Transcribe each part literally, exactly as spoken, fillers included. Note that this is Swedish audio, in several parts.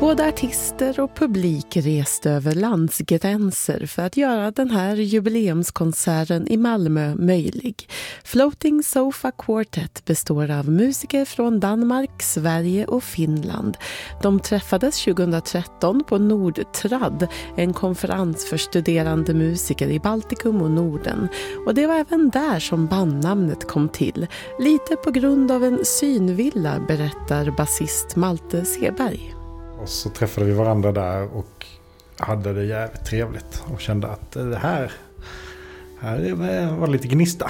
Både artister och publik reste över landsgränser för att göra den här jubileumskonserten i Malmö möjlig. Floating Sofa Quartet består av musiker från Danmark, Sverige och Finland. De träffades tjugohundratretton på Nordtrad, en konferens för studerande musiker i Baltikum och Norden. Och det var även där som bandnamnet kom till, lite på grund av en synvilla, berättar basist Malte Seberg. Och så träffade vi varandra där och hade det jävligt trevligt och kände att det här, här var lite gnista.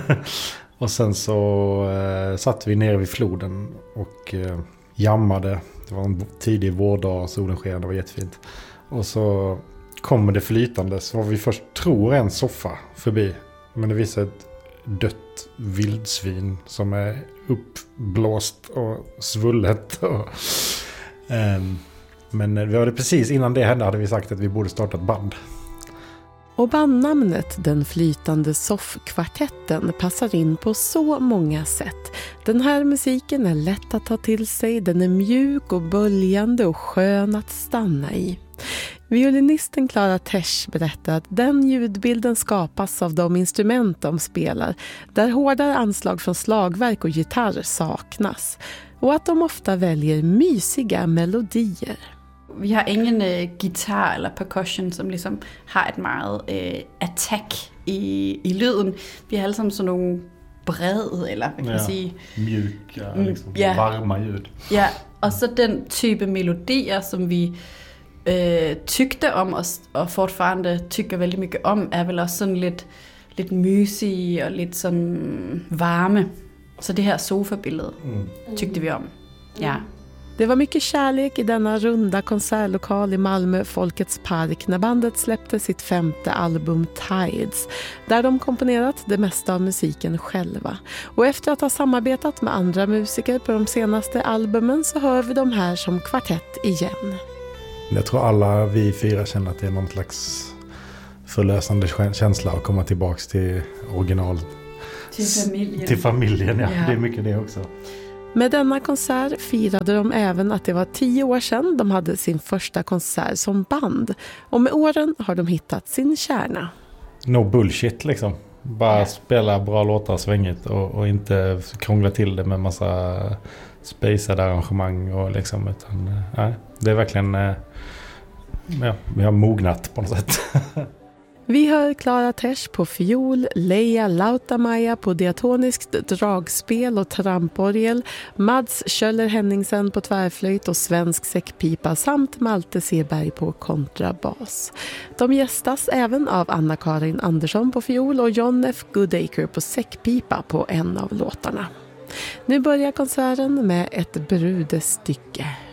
Och sen så eh, satt vi nere vid floden och eh, jammade. Det var en tidig vårdag, solen sken, det var jättefint. Och så kommer det flytande, så var vi först tror en soffa förbi. Men det visade ett dött vildsvin som är uppblåst och svullet och... Um, men vi hade precis innan det hände hade vi sagt att vi borde starta ett band. Och bandnamnet Den flytande soffkvartetten passar in på så många sätt. Den här musiken är lätt att ta till sig, den är mjuk och böljande och skön att stanna i. Violinisten Clara Tesch berättar att den ljudbilden skapas av de instrument de spelar, där hårdare anslag från slagverk och gitarr saknas. Och att de ofta väljer mysiga melodier. Vi har ingen äh, gitarr eller percussion som liksom har ett meget äh, attack i, i lyden. Vi har alle sammen sådan nogle brede, eller hvad kan man ja, sige? Mjuka, liksom, ja. varma ljud. Ja, og så den type melodier, som vi øh, tykte om, og, og fortfarande tykker väldigt mycket om, er vel også sådan lidt, lidt mysige og lidt sådan varme. Så det här sofabildet mm. tyckte vi om. Ja. Det var mycket kärlek i denna runda konsertlokal i Malmö, Folkets park, när bandet släppte sitt femte album Tides, där de komponerat det mesta av musiken själva. Och efter att ha samarbetat med andra musiker på de senaste albumen så hör vi de här som kvartett igen. Jag tror alla vi fyra känner att det är någon slags förlösande känsla att komma tillbaka till original. Till familjen. Till familjen, ja. ja. Det är mycket det också. Med denna konsert firade de även att det var tio år sedan de hade sin första konsert som band. Och med åren har de hittat sin kärna. No bullshit liksom. Bara yeah. spela bra låtar svängigt och, och inte krångla till det med massa spacade arrangemang och liksom, utan nej, det är verkligen ja, vi har mognat på något sätt. Vi hör Clara Tesch på fiol, Leia Lautamaja på diatoniskt dragspel och tramporgel, Mads Schöller Henningsen på tvärflöjt och svensk säckpipa samt Malte Seberg på kontrabas. De gästas även av Anna-Karin Andersson på fiol och John F. Goodacre på säckpipa på en av låtarna. Nu börjar konserten med ett brudestycke.